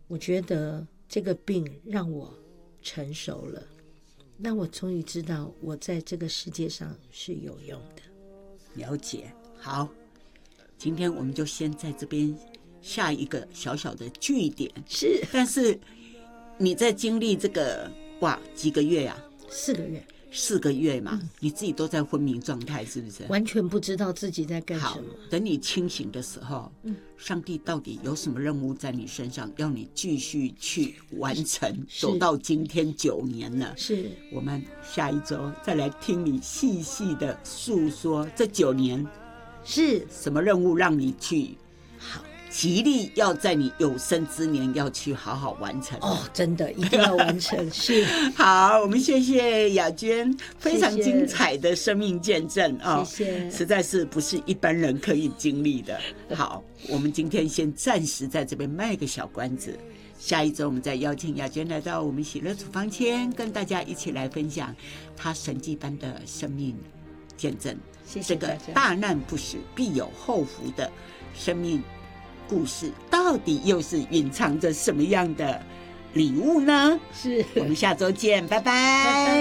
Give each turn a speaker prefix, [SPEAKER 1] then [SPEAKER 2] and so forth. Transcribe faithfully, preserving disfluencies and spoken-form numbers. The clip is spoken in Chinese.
[SPEAKER 1] 我觉得这个病让我成熟了，那我终于知道我在这个世界上是有用的。
[SPEAKER 2] 了解。好，今天我们就先在这边下一个小小的句点。
[SPEAKER 1] 是，
[SPEAKER 2] 但是你在经历这个哇几个月啊？
[SPEAKER 1] 四个月。
[SPEAKER 2] 四个月嘛、嗯，你自己都在昏迷状态，是不是？
[SPEAKER 1] 完全不知道自己在干什么。
[SPEAKER 2] 好，等你清醒的时候，
[SPEAKER 1] 嗯，
[SPEAKER 2] 上帝到底有什么任务在你身上，要你继续去完成？走到今天九年了，
[SPEAKER 1] 是
[SPEAKER 2] 我们下一周再来听你细细的诉说这九年
[SPEAKER 1] 是
[SPEAKER 2] 什么任务让你去
[SPEAKER 1] 好。
[SPEAKER 2] 极力要在你有生之年要去好好完成
[SPEAKER 1] 哦，真的一定要完成。是
[SPEAKER 2] 好，我们谢谢雅娟非常精彩的生命见证啊、哦，
[SPEAKER 1] 谢谢，
[SPEAKER 2] 实在是不是一般人可以经历的。好，我们今天先暂时在这边卖个小关子，下一周我们再邀请雅娟来到我们喜乐处方签，跟大家一起来分享她神迹般的生命见证。
[SPEAKER 1] 谢谢大家。
[SPEAKER 2] 这个大难不死必有后福的生命故事到底又是隐藏着什么样的礼物呢？
[SPEAKER 1] 是，
[SPEAKER 2] 我们下周见，拜拜。
[SPEAKER 1] 拜拜。